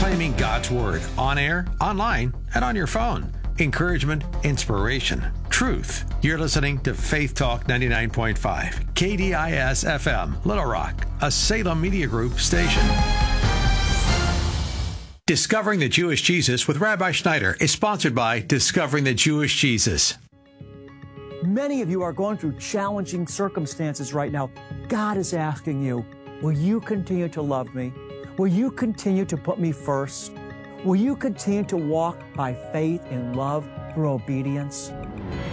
proclaiming God's Word on air, online, and on your phone. Encouragement, inspiration, truth. You're listening to Faith Talk 99.5, KDIS FM, Little Rock, a Salem Media Group station. Discovering the Jewish Jesus with Rabbi Schneider is sponsored by Discovering the Jewish Jesus. Many of you are going through challenging circumstances right now. God is asking you, will you continue to love me? Will you continue to put me first? Will you continue to walk by faith and love through obedience?